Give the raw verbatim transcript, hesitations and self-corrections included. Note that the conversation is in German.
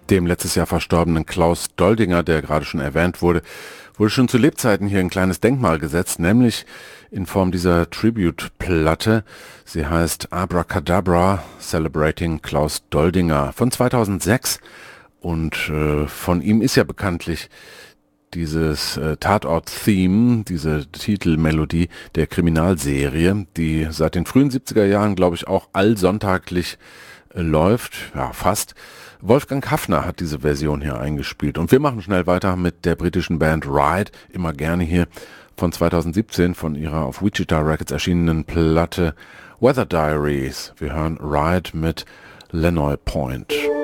Dem letztes Jahr verstorbenen Klaus Doldinger, der gerade schon erwähnt wurde, wurde schon zu Lebzeiten hier ein kleines Denkmal gesetzt, nämlich in Form dieser Tribute-Platte. Sie heißt Abracadabra, Celebrating Klaus Doldinger von zweitausendsechs. Und äh, von ihm ist ja bekanntlich dieses äh, Tatort-Theme, diese Titelmelodie der Kriminalserie, die seit den frühen siebziger Jahren, glaube ich, auch allsonntaglich äh, läuft, ja fast. Wolfgang Haffner hat diese Version hier eingespielt. Und wir machen schnell weiter mit der britischen Band Ride, immer gerne hier von zweitausendsiebzehn, von ihrer auf Wichita Records erschienenen Platte Weather Diaries. Wir hören Ride mit Lenoy Point.